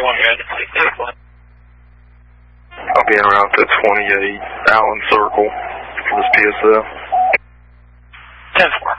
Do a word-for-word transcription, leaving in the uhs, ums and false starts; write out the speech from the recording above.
one, guys. I'll be en route to twenty-eight Allen Circle for this P S F. ten four.